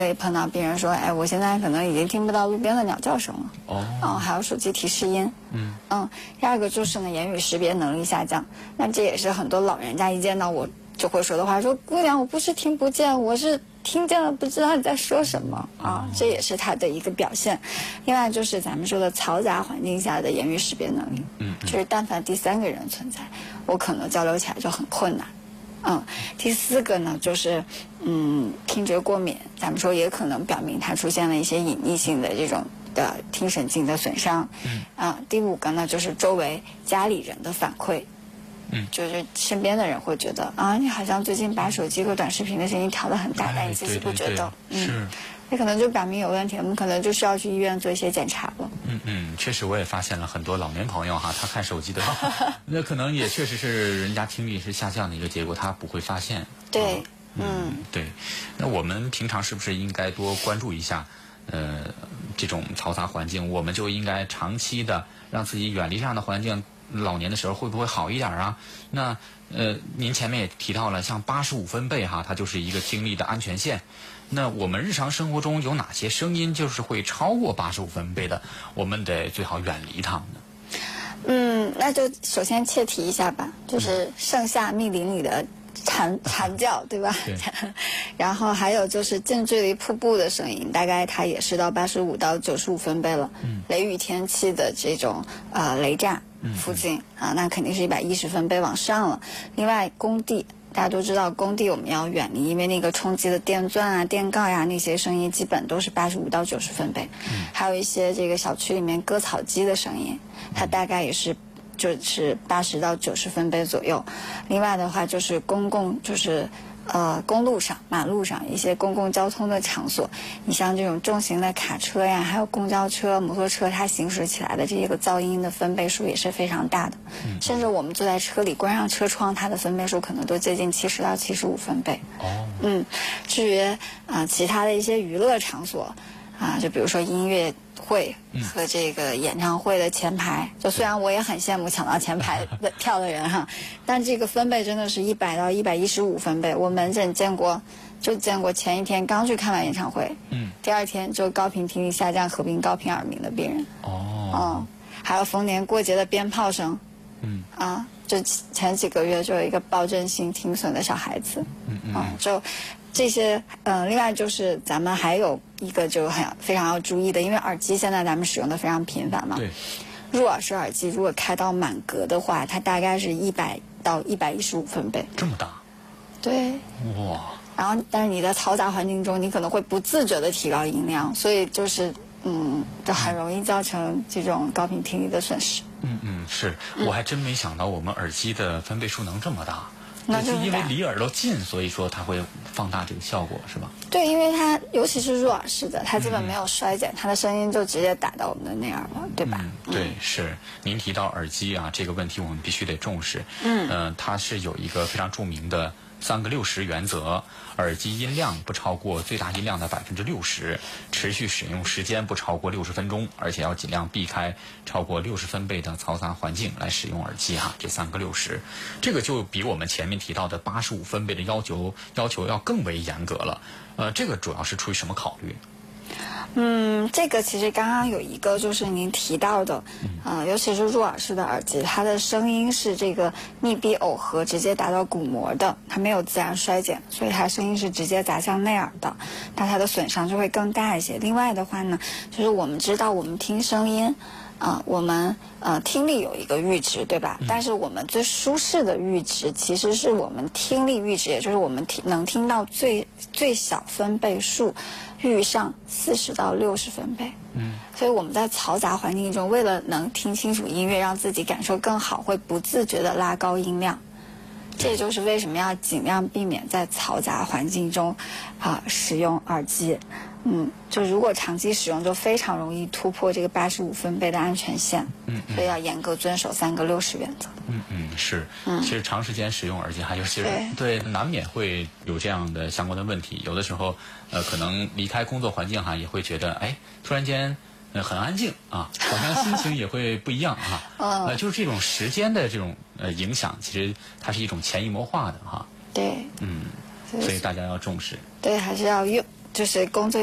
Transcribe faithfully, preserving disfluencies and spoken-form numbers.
会碰到病人说，哎，我现在可能已经听不到路边的鸟叫声了。 哦， 嗯，还有手机提示音。 嗯嗯，第二个就是呢，言语识别能力下降。那这也是很多老人家一见到我就会说的话，说姑娘，我不是听不见，我是听见了，不知道你在说什么啊。这也是他的一个表现。另外就是咱们说的嘈杂环境下的言语识别能力。 嗯， 就是但凡第三个人存在，我可能交流起来就很困难。嗯，第四个呢，就是嗯，听觉过敏，咱们说也可能表明它出现了一些隐匿性的这种的听神经的损伤。 嗯， 啊，第五个呢，就是周围家里人的反馈。 嗯， 就是身边的人会觉得啊，你好像最近把手机和短视频的声音调得很大， 哎但你自己不觉得。 对对对嗯， 是。 那可能就表明有问题，我们可能就需要去医院做一些检查了。 嗯嗯，确实我也发现了很多老年朋友哈，他看手机的时候，那可能也确实是人家听力是下降的一个结果，他不会发现。 对， 啊、嗯，对。那我们平常是不是应该多关注一下，呃，这种嘈杂环境？我们就应该长期的让自己远离这样的环境，老年的时候会不会好一点啊？那呃，您前面也提到了，像八十五分贝哈，它就是一个听力的安全线。那我们日常生活中有哪些声音就是会超过八十五分贝的？我们得最好远离它们呢？ 嗯，那就首先切题一下吧，就是盛夏密林里的蝉蝉叫，对吧？ 对。 然后还有就是近距离瀑布的声音，大概它也是到八十五到九十五分贝了。嗯。雷雨天气的这种呃雷炸附近、嗯、啊，那肯定是一百一十分贝往上了。另外，工地。大家都知道，工地我们要远离，因为那个冲击的电钻啊、电锆呀那些声音，基本都是八十五到九十分贝。嗯。还有一些这个小区里面割草机的声音，它大概也是就是八十到九十分贝左右。另外的话就是公共就是呃公路上、马路上一些公共交通的场所，你像这种重型的卡车呀，还有公交车、摩托车，它行驶起来的这个噪音的分贝数也是非常大的。嗯。甚至我们坐在车里关上车窗，它的分贝数可能都接近七十到七十五分贝。 哦。 嗯，至于啊、呃、其他的一些娱乐场所啊，就比如说音乐会和这个演唱会的前排，嗯、就虽然我也很羡慕抢到前排的票的人哈，但这个分贝真的是一百到一百一十五分贝。我门诊见过，就见过前一天刚去看完演唱会，嗯，第二天就高频听力下降合并高频耳鸣的病人。 哦， 嗯，还有逢年过节的鞭炮声， 嗯， 啊，就前几个月就有一个暴振性听损的小孩子， 嗯嗯， 嗯就。这些，嗯、呃，另外就是咱们还有一个就很非常要注意的，因为耳机现在咱们使用的非常频繁嘛。 对。 入耳式耳机如果开到满格的话，它大概是一百到一百一十五分贝。 这么大？ 对。 哇。 然后，但是你在嘈杂环境中，你可能会不自觉的提高音量，所以就是，嗯，就很容易造成这种高频听力的损失。 嗯嗯，是，我还真没想到我们耳机的分贝数能这么大。 那就因为离耳朵近，所以说它会放大这个效果，是吧？ 对，因为它尤其是入耳式的，它基本没有衰减，嗯、它的声音就直接打到我们的内耳了，对吧？ 嗯，对，是。您提到耳机啊，这个问题我们必须得重视。 嗯， 呃，它是有一个非常著名的三个六十原则：耳机音量不超过最大音量的百分之六十，持续使用时间不超过六十分钟，而且要尽量避开超过六十分贝的嘈杂环境来使用耳机哈。这三个六十，这个就比我们前面提到的八十五分贝的要求要求要更为严格了。呃，这个主要是出于什么考虑？ 嗯，这个其实刚刚有一个就是您提到的，呃，尤其是入耳式的耳机，它的声音是这个密闭耦合，直接达到鼓膜的，它没有自然衰减，所以它声音是直接砸向内耳的，那它的损伤就会更大一些。另外的话呢，就是我们知道我们听声音。啊、呃，我们呃听力有一个阈值，对吧？嗯、但是我们最舒适的阈值其实是我们听力阈值，也就是我们听能听到最最小分贝数，遇上四十到六十分贝。嗯，所以我们在嘈杂环境中，为了能听清楚音乐，让自己感受更好，会不自觉地拉高音量。这就是为什么要尽量避免在嘈杂环境中啊、呃、使用耳机。嗯，就如果长期使用，就非常容易突破这个八十五分贝的安全线。嗯，嗯所以要严格遵守三个六十原则。 嗯嗯，是。嗯，其实长时间使用耳机，还有其实对难免会有这样的相关的问题。有的时候，呃，可能离开工作环境哈，也会觉得哎，突然间呃很安静啊，好像心情也会不一样啊。嗯、呃，就是这种时间的这种呃影响，其实它是一种潜移默化的哈。 对。 嗯，所以大家要重视。 对，还是要用。 就是工作。